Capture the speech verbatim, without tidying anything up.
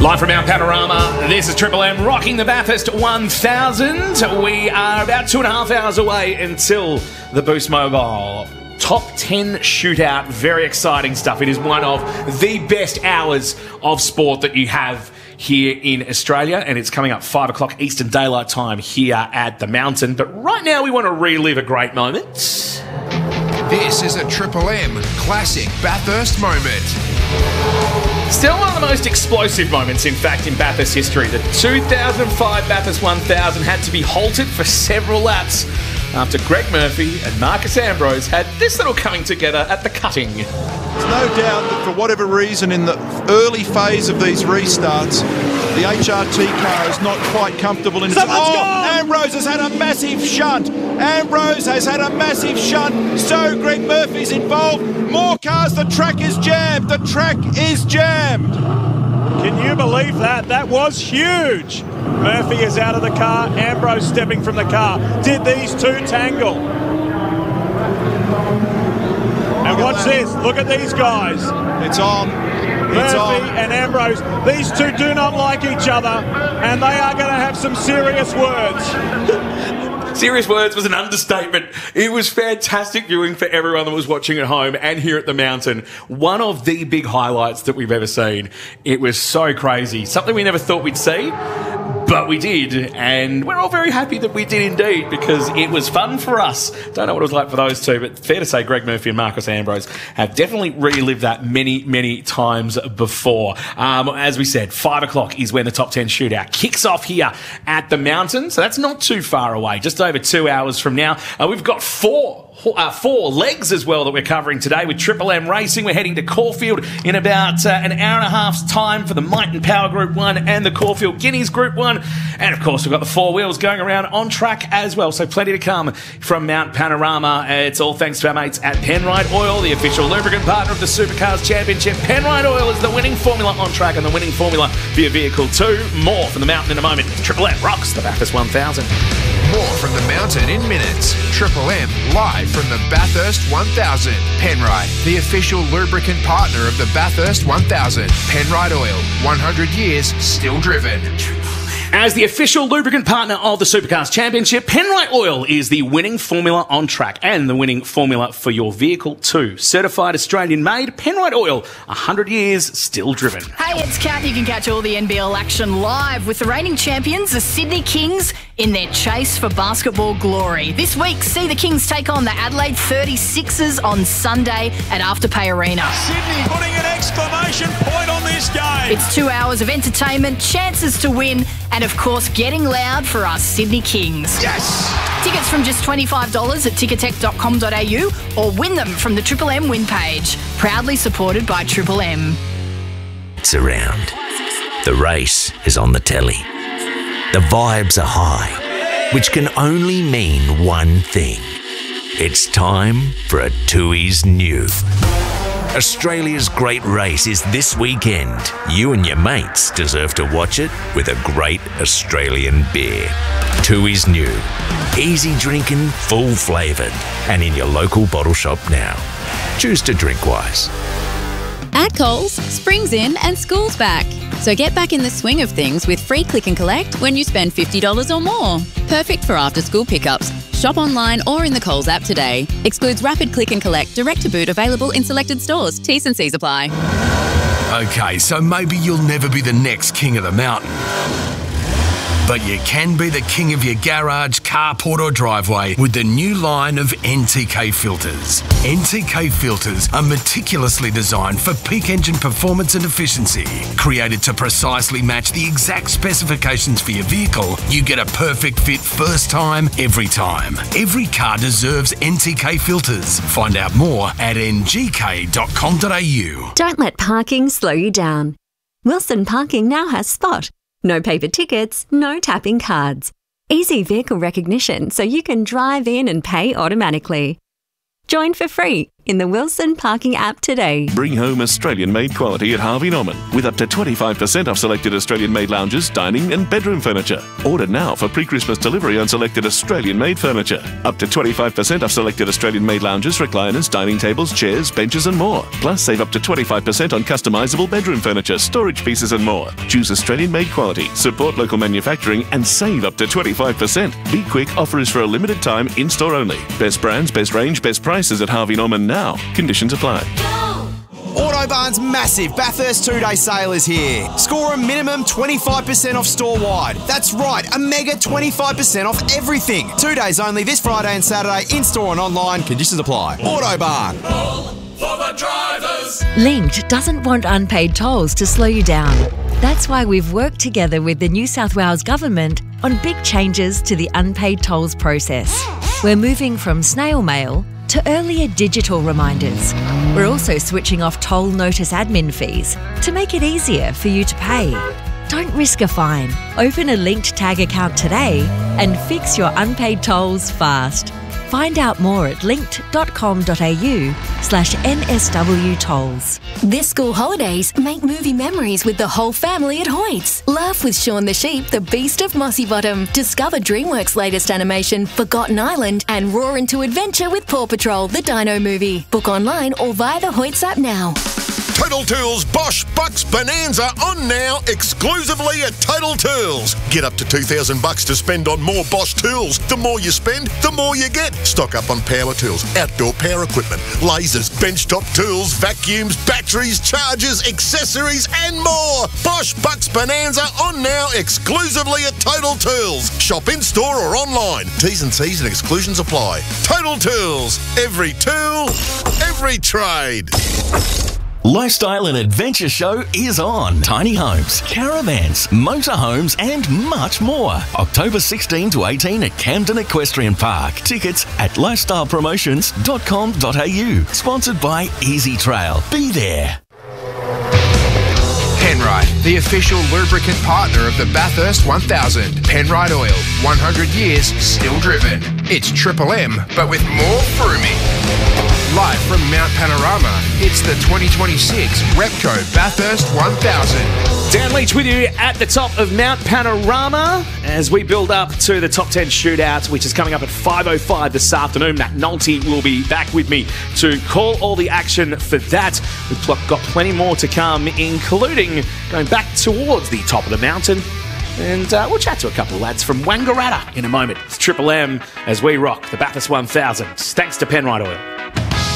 Live from Mount Panorama, this is Triple M rocking the Bathurst one thousand. We are about two and a half hours away until the Boost Mobile Top ten Shootout. Very exciting stuff. It is one of the best hours of sport that you have here in Australia, and it's coming up five o'clock Eastern Daylight Time here at the Mountain. But right now we want to relive a great moment. This is a Triple M classic Bathurst moment. Still one of the most explosive moments, in fact, in Bathurst history. The two thousand five Bathurst one thousand had to be halted for several laps after Greg Murphy and Marcus Ambrose had this little coming together at the cutting. There's no doubt that for whatever reason in the early phase of these restarts, the H R T car is not quite comfortable in its... Oh, Ambrose has had a massive shunt. Ambrose has had a massive shunt. So Greg Murphy's involved. More cars. The track is jammed. The track is jammed. Can you believe that? That was huge. Murphy is out of the car. Ambrose stepping from the car. Did these two tangle? And watch this. Look at these guys. It's on. It's Murphy on. and Ambrose. These two do not like each other, and they are going to have some serious words. Serious words was an understatement. It was fantastic viewing for everyone that was watching at home and here at the Mountain. One of the big highlights that we've ever seen. It was so crazy. Something we never thought we'd see. But we did, and we're all very happy that we did indeed, because it was fun for us. Don't know what it was like for those two, but fair to say Greg Murphy and Marcus Ambrose have definitely relived that many, many times before. Um, as we said, five o'clock is when the top ten shootout kicks off here at the Mountain, so that's not too far away, just over two hours from now. Uh, we've got four Uh, four legs as well that we're covering today with Triple M Racing. We're heading to Caulfield in about uh, an hour and a half's time for the Might and Power Group one and the Caulfield Guineas Group one. And of course, we've got the four wheels going around on track as well. So plenty to come from Mount Panorama. It's all thanks to our mates at Penrite Oil, the official lubricant partner of the Supercars Championship. Penrite Oil is the winning formula on track and the winning formula for your vehicle too. More from the Mountain in a moment. Triple M rocks the Bathurst one thousand. More from the Mountain in minutes. Triple M live from the Bathurst one thousand. Penrite, the official lubricant partner of the Bathurst one thousand. Penrite Oil, one hundred years still driven. As the official lubricant partner of the Supercars Championship, Penrite Oil is the winning formula on track and the winning formula for your vehicle too. Certified Australian made, Penrite Oil, one hundred years still driven. Hey, it's Kat. You can catch all the N B L action live with the reigning champions, the Sydney Kings, in their chase for basketball glory. This week, see the Kings take on the Adelaide thirty-sixers on Sunday at Afterpay Arena. Sydney putting an exclamation point on this game. It's two hours of entertainment, chances to win, and of course, getting loud for our Sydney Kings. Yes! Tickets from just twenty-five dollars at ticketek dot com dot a u or win them from the Triple M win page. Proudly supported by Triple M. It's around. The race is on the telly. The vibes are high, which can only mean one thing. It's time for a Tooheys New. Australia's great race is this weekend. You and your mates deserve to watch it with a great Australian beer. Tooheys New. Easy drinking, full flavoured, and in your local bottle shop now. Choose to drink wise. At Coles, spring's in and school's back. So get back in the swing of things with free click and collect when you spend fifty dollars or more. Perfect for after-school pickups. Shop online or in the Coles app today. Excludes rapid click and collect, direct to boot, available in selected stores. T's and C's apply. Okay, so maybe you'll never be the next king of the mountain. But you can be the king of your garage, carport or driveway with the new line of N T K filters. N T K filters are meticulously designed for peak engine performance and efficiency. Created to precisely match the exact specifications for your vehicle, you get a perfect fit first time, every time. Every car deserves N T K filters. Find out more at n g k dot com dot a u. Don't let parking slow you down. Wilson Parking now has Spot. No paper tickets, no tapping cards. Easy vehicle recognition so you can drive in and pay automatically. Join for free. in the Wilson Parking app today. Bring home Australian-made quality at Harvey Norman with up to twenty-five percent off selected Australian-made lounges, dining and bedroom furniture. Order now for pre-Christmas delivery on selected Australian-made furniture. Up to twenty-five percent off selected Australian-made lounges, recliners, dining tables, chairs, benches and more. Plus, save up to twenty-five percent on customisable bedroom furniture, storage pieces and more. Choose Australian-made quality, support local manufacturing and save up to twenty-five percent. Be quick, offer is for a limited time, in-store only. Best brands, best range, best prices at Harvey Norman now. Conditions apply. Autobarn's massive Bathurst two-day sale is here. Score a minimum twenty-five percent off store-wide. That's right, a mega twenty-five percent off everything. Two days only this Friday and Saturday, in-store and online. Conditions apply. Autobarn. All for the drivers. Linked doesn't want unpaid tolls to slow you down. That's why we've worked together with the New South Wales Government on big changes to the unpaid tolls process. We're moving from snail mail to earlier digital reminders. We're also switching off toll notice admin fees to make it easier for you to pay. Don't risk a fine. Open a Linked Tag account today and fix your unpaid tolls fast. Find out more at linked.com.au slash NSW tolls. This school holidays, make movie memories with the whole family at Hoyts. Laugh with Shaun the Sheep, the Beast of Mossy Bottom. Discover DreamWorks' latest animation, Forgotten Island, and roar into adventure with Paw Patrol, the Dino movie. Book online or via the Hoyts app now. Total Tools Bosch Bucks Bonanza on now, exclusively at Total Tools. Get up to two thousand bucks to spend on more Bosch tools. The more you spend, the more you get. Stock up on power tools, outdoor power equipment, lasers, benchtop tools, vacuums, batteries, chargers, accessories and more. Bosch Bucks Bonanza on now, exclusively at Total Tools. Shop in store or online. T's and C's and exclusions apply. Total Tools. Every tool, every trade. Lifestyle and Adventure Show is on. Tiny homes, caravans, motorhomes and much more. October sixteenth to eighteenth at Camden Equestrian Park. Tickets at lifestyle promotions dot com dot a u. Sponsored by Easy Trail. Be there. Penrite, the official lubricant partner of the Bathurst one thousand. Penrite Oil, one hundred years, still driven. It's Triple M, but with more frumy. Live from Mount Panorama, it's the twenty twenty-six Repco Bathurst one thousand. Dan Leach with you at the top of Mount Panorama as we build up to the top ten shootout, which is coming up at five oh five this afternoon. Matt Nolte will be back with me to call all the action for that. We've got plenty more to come, including going back towards the top of the mountain. And uh, we'll chat to a couple of lads from Wangaratta in a moment. It's Triple M as we rock the Bathurst one thousand. Thanks to Penrite Oil.